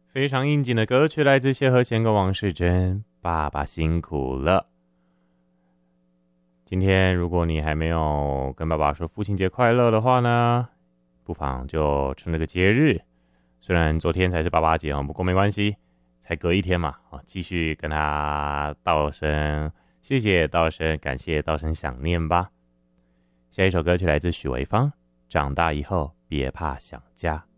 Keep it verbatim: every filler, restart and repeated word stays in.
非常应景的歌曲来自谢和弦跟王世贞，爸爸辛苦了。今天如果你还没有跟爸爸说父亲节快乐的话呢，不妨就趁这个节日，虽然昨天才是爸爸节，不过没关系，才隔一天嘛，继续跟他道声谢谢，道声感谢，道声想念吧。下一首歌曲来自许维芳，长大以后别怕想家。